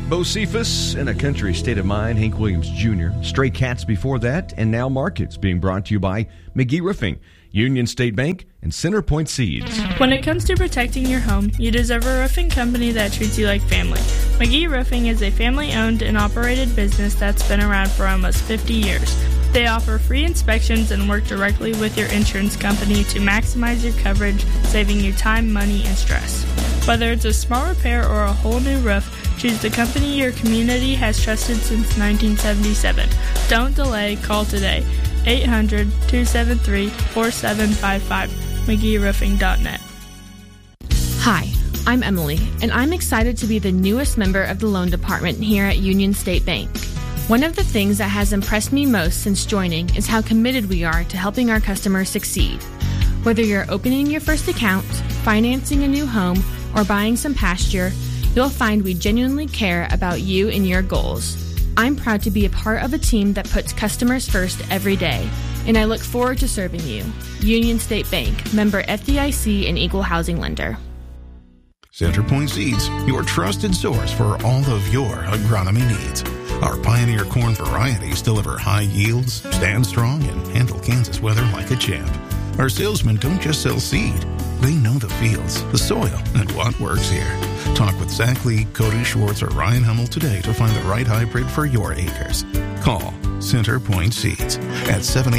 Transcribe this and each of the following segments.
Bo Cephas in A Country State of Mind, Hank Williams Jr., Stray Cats before that, and now Markets, being brought to you by McGee Roofing, Union State Bank, and Centerpoint Seeds. When it comes to protecting your home, you deserve a roofing company that treats you like family. McGee Roofing is a family-owned and operated business that's been around for almost 50 years. They offer free inspections and work directly with your insurance company to maximize your coverage, saving you time, money, and stress. Whether it's a small repair or a whole new roof, choose the company your community has trusted since 1977. Don't delay, call today. 800-273-4755, McGeeRoofing.net. Hi, I'm Emily, and I'm excited to be the newest member of the loan department here at Union State Bank. One of the things that has impressed me most since joining is how committed we are to helping our customers succeed. Whether you're opening your first account, financing a new home, or buying some pasture, you'll find we genuinely care about you and your goals. I'm proud to be a part of a team that puts customers first every day, and I look forward to serving you. Union State Bank, member FDIC and equal housing lender. Centerpoint Seeds, your trusted source for all of your agronomy needs. Our Pioneer corn varieties deliver high yields, stand strong, and handle Kansas weather like a champ. Our salesmen don't just sell seed. They know the fields, the soil, and what works here. Talk with Zach Lee, Cody Schwartz, or Ryan Hummel today to find the right hybrid for your acres. Call Centerpoint Seeds at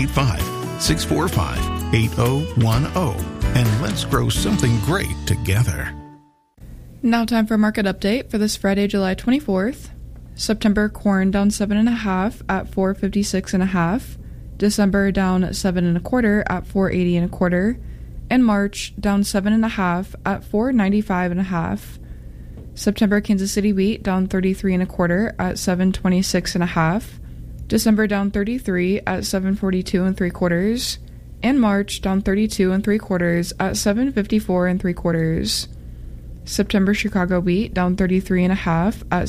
785-645-8010, and let's grow something great together. Now time for market update for this Friday, July 24th. September corn down 7.5 at $4.56.5. December down 7.25 at $4.80.25. And March down 7.5 at $4.95.5. September Kansas City wheat down 33.25 at $7.26.5. December down 33 at $7.42.75. And March down 32.75 at $7.54.75. September Chicago wheat down 33.5 at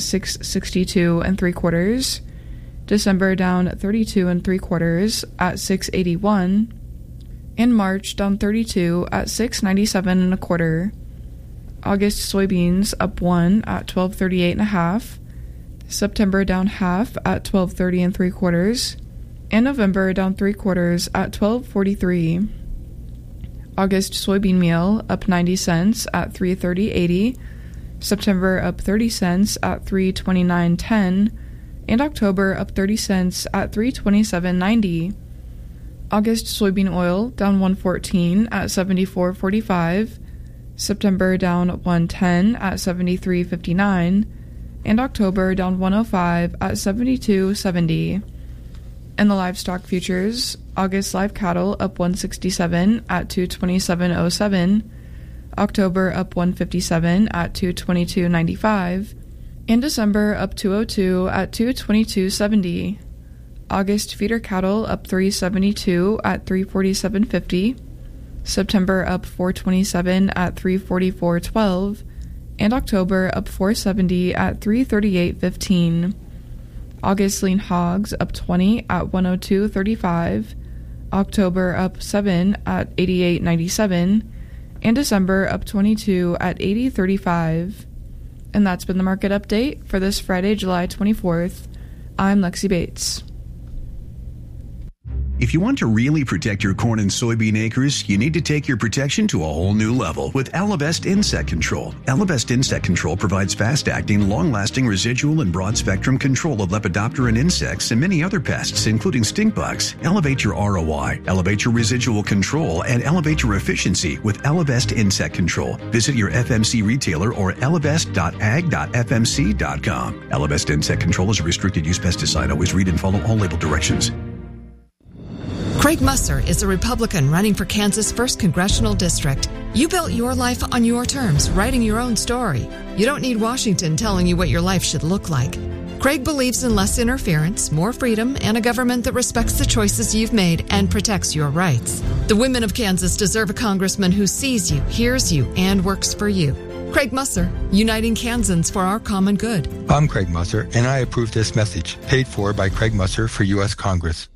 $6.62.75. December down 32.75 at $6.81. In March down 32 at $6.97.25. August soybeans up 1 at $12.38.5. September down half at $12.30.75. And November down 3/4 at $12.43. August soybean meal up 90 cents at $3.30.80. September up 30 cents at $3.29.10. And October up 30 cents at $3.27.90. August soybean oil down 114 at $74.45. September down 110 at $73.59. And October down 105 at $72.70. And the livestock futures, August live cattle up 167 at $227.07. October up 157 at $222.95. In December up 202 at $222.70. August feeder cattle up 372 at $347.50. September up 427 at $344.12. And October up 470 at $338.15. August lean hogs up 20 at $102.35. October up 7 at $88.97. And December up 22 at $80.35. And that's been the market update for this Friday, July 24th. I'm Lexi Bates. If you want to really protect your corn and soybean acres, you need to take your protection to a whole new level with Elevest Insect Control. Elevest Insect Control provides fast-acting, long-lasting residual and broad-spectrum control of lepidopteran insects and many other pests, including stink bugs. Elevate your ROI, elevate your residual control, and elevate your efficiency with Elevest Insect Control. Visit your FMC retailer or elevest.ag.fmc.com. Elevest Insect Control is a restricted-use pesticide. Always read and follow all label directions. Craig Musser is a Republican running for Kansas' 1st Congressional District. You built your life on your terms, writing your own story. You don't need Washington telling you what your life should look like. Craig believes in less interference, more freedom, and a government that respects the choices you've made and protects your rights. The women of Kansas deserve a congressman who sees you, hears you, and works for you. Craig Musser, uniting Kansans for our common good. I'm Craig Musser, and I approve this message, paid for by Craig Musser for U.S. Congress.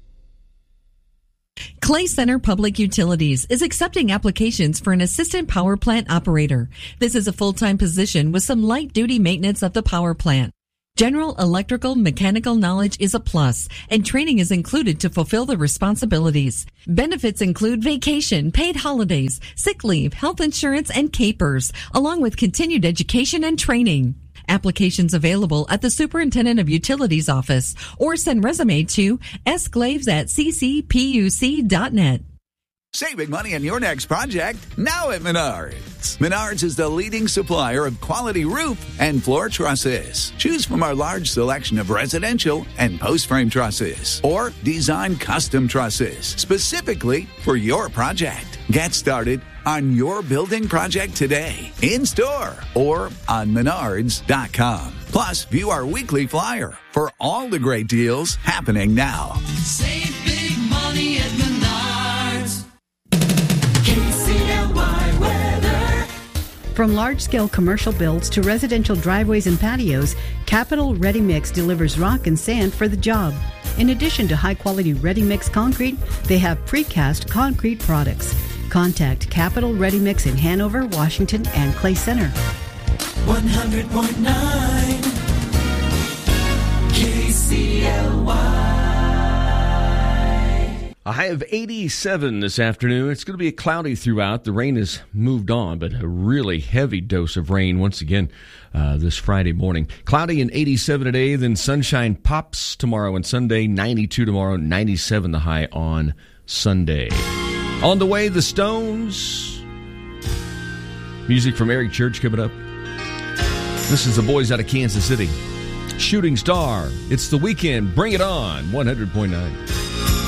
Clay Center Public Utilities is accepting applications for an assistant power plant operator. This is a full-time position with some light-duty maintenance of the power plant. General electrical mechanical knowledge is a plus, and training is included to fulfill the responsibilities. Benefits include vacation, paid holidays, sick leave, health insurance, and capers, along with continued education and training. Applications available at the Superintendent of Utilities office, or send resume to sglaves@ccpuc.net. Saving money on your next project now at Menards. Menards is the leading supplier of quality roof and floor trusses. Choose from our large selection of residential and post-frame trusses or design custom trusses specifically for your project. Get started on your building project today, in store or on Menards.com. Plus, view our weekly flyer for all the great deals happening now. Save big money at Menards. KCLY weather. From large-scale commercial builds to residential driveways and patios, Capital Ready Mix delivers rock and sand for the job. In addition to high-quality ready-mix concrete, they have precast concrete products. Contact Capital Ready Mix in Hanover, Washington, and Clay Center. 100.9 KCLY. A high of 87 this afternoon. It's going to be cloudy throughout. The rain has moved on, but a really heavy dose of rain once again this Friday morning. Cloudy and 87 today, then sunshine pops tomorrow and Sunday. 92 tomorrow, 97 the high on Sunday. On the way, the Stones. Music from Eric Church coming up. This is the boys out of Kansas City. Shooting Star. It's the weekend. Bring it on. 100.9.